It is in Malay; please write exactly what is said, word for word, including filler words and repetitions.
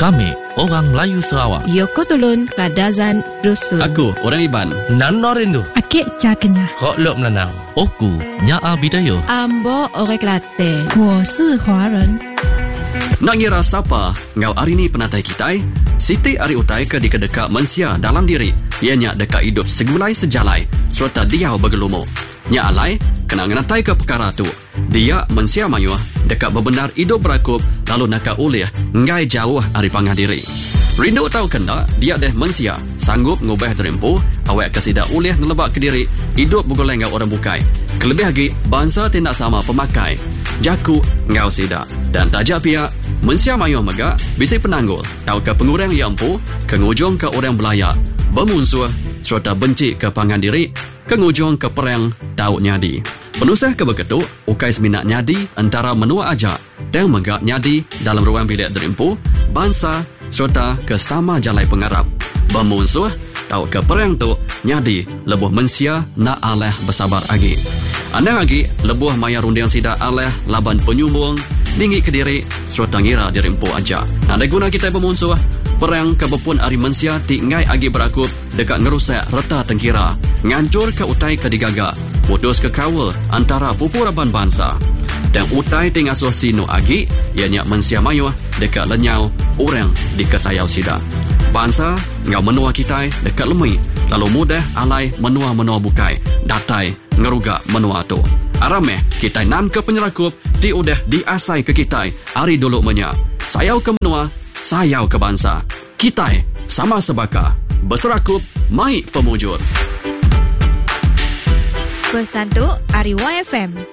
Kami, orang Melayu Sarawak. Yoko Tulun Kadazan Dusun. Aku, orang Iban. Nano Rindu. Akik Cakenya. Kok Lok Melanau. Oku, Nyaa Bidayo. Ambo Orang Kelantan. 我是华人。 Nak ngira siapa ngau hari ni penatai kita? Siti ari utai ke di kedekak mensia dalam diri. Ianya dekat hidup segulai sejalai serta dia bergelumu. Nya alai kena ngenatai ke perkara tu. Dia mensia mayuh dekat berbenar hidup berakup lalu nakak ulih ngai jauh ari pangah diri. Rindu tahu kena dia deh mensia sanggup ngubah terempu awak kesidak ulih nelebak ke diri hidup bergoleng ngau orang bukai. Kelebih lagi bangsa tindak sama pemakai. Jaku ngau sida dan tajak pihak mensia mayuh mega bisa penanggul tahu ke pengurang yang empu kengujung ke orang belayak bermunsuh serta benci ke pangan diri kengujung ke perang tahu nyadi penusah ke begitu ukai seminat nyadi antara menua aja dan mega nyadi dalam ruang bilik derempu bangsa serta ke sama jalai pengarap bermunsuh tahu ke perang tu nyadi lebuh mensia nak aleh bersabar agi anda lagi lebuh maya rundiang sida aleh laban penyumbung tinggi ke diri serta ngira dirempu aja. Ada guna kita bermunsuh perang kebepun ari mensia ti ngai agi berakup dekat ngerusak reta tengkira ngancur ke utai ke digaga putus ke kawal antara pupuraban bangsa dan utai tingasuh sino agi ianya mensia mayuh dekat lenyau orang di kesayau sida bangsa ngau menua kita dekat lemui lalu mudah alai menua-menua bukai datai ngerugak menua tu arameh kita nan ke penyerakup ti udah diasai ke kita hari dulu menya sayau ke menua sayau ke bangsa kita sama sebaka berserakup mai pemujur Pesan tu Ari Y F M.